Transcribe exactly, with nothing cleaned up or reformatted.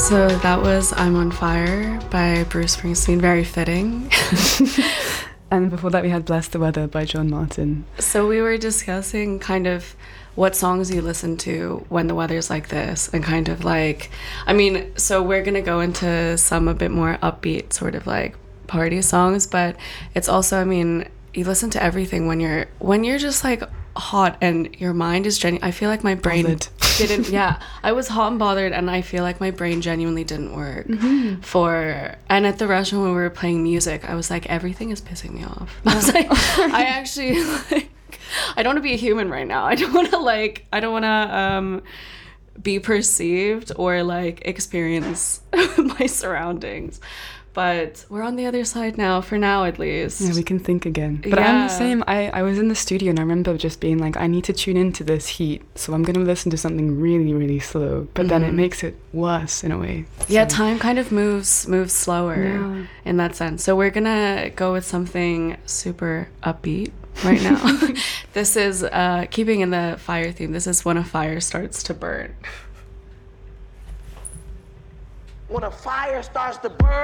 So that was I'm on Fire by Bruce Springsteen, very fitting. And before that we had Bless the Weather by John Martin. So we were discussing kind of what songs you listen to when the weather's like this, and kind of like, I mean, so we're gonna go into some a bit more upbeat sort of like party songs, but it's also, I mean, you listen to everything when you're when you're just like hot and your mind is genu- I feel like my brain Bothered. didn't yeah I was hot and bothered, and I feel like my brain genuinely didn't work Mm-hmm. for and at the restaurant when we were playing music, I was like, everything is pissing me off. I was like, I actually like I don't want to be a human right now. I don't want to like I don't want to um be perceived or like experience my surroundings. But we're on the other side now, for now at least. Yeah, we can think again. But I'm Yeah. the same. I, I was in the studio and I remember just being like, I need to tune into this heat, so I'm going to listen to something really, really slow. But then it Mhm. makes it worse in a way. Yeah, So- time kind of moves moves slower Yeah. in that sense. So we're gonna go with something super upbeat right now. This is uh, keeping in the fire theme. This is When a Fire Starts to Burn. When a fire starts to burn.